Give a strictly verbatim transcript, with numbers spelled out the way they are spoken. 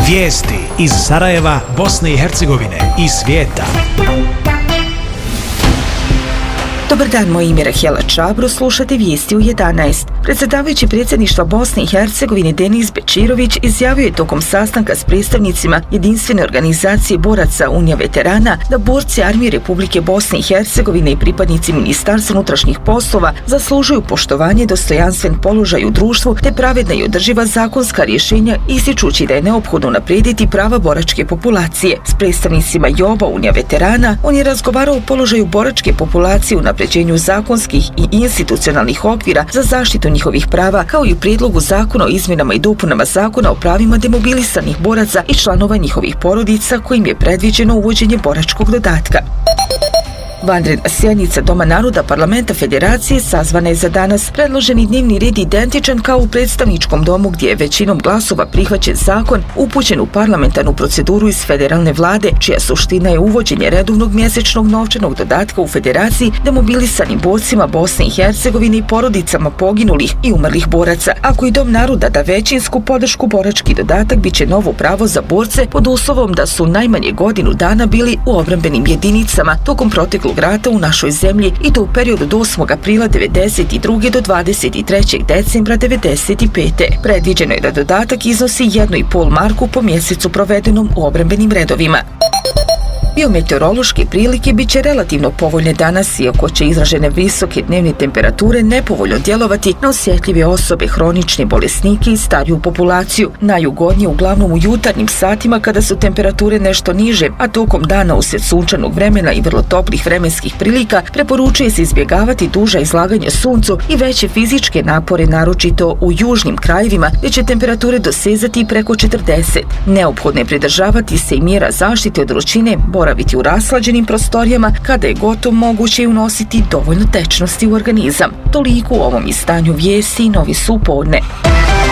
Vijesti iz Sarajeva, Bosne i Hercegovine i svijeta. Dobar dan, moje ime je Rahela Čabro, slušate vijesti u jedanaest. Predsjedavajući predsjedništva Bosne i Hercegovine Denis Bečirović izjavio je tokom sastanka s predstavnicima jedinstvene organizacije boraca Unija veterana da borci Armije Republike Bosne i Hercegovine i pripadnici Ministarstva unutrašnjih poslova zaslužuju poštovanje, dostojanstven položaj u društvu te pravedna i održiva zakonska rješenja, ističući da je neophodno unaprijediti prava boračke populacije. S predstavnicima Joba Unija veterana on je razgovarao o položaju boračke populacije u napređenju zakonskih i institucionalnih okvira za zaštitu njihovih prava, kao i u prijedlogu zakona o izmjenama i dopunama zakona o pravima demobilisanih boraca i članova njihovih porodica kojim je predviđeno uvođenje boračkog dodatka. Vanredna sjednica Doma naroda Parlamenta Federacije sazvana je za danas. Predloženi dnevni red identičan kao u predstavničkom domu gdje je većinom glasova prihvaćen zakon upućen u parlamentarnu proceduru iz federalne vlade, čija suština je uvođenje redovnog mjesečnog novčanog dodatka u Federaciji demobilisanim borcima Bosne i Hercegovine i porodicama poginulih i umrlih boraca. Ako i Dom naroda da većinsku podršku, borački dodatak bit će novo pravo za borce pod uslovom da su najmanje godinu dana bili u obrambenim jedinicama tokom proteklog rata u našoj zemlji i to u periodu od osmog aprila devedeset druge do dvadeset trećeg decembra devedeset pete. Predviđeno je da dodatak iznosi jednu i pol marku po mjesecu provedenom u obrambenim redovima. Biometeorološke prilike bit će relativno povoljne danas, iako će izražene visoke dnevne temperature nepovoljno djelovati na osjetljive osobe, hronične bolesnike i stariju populaciju. Najugodnije uglavnom u jutarnjim satima kada su temperature nešto niže, a tokom dana usred sunčanog vremena i vrlo toplih vremenskih prilika preporučuje se izbjegavati duža izlaganja suncu i veće fizičke napore, naročito u južnim krajevima gdje će temperature dosezati preko četrdeset. Neophodno je pridržavati se i mjera zaštite od vrućine, boraviti u raslađenim prostorijama, kada je gotovo moguće unositi dovoljno tečnosti u organizam. Toliko u ovom izdanju vijesti, novi su podne.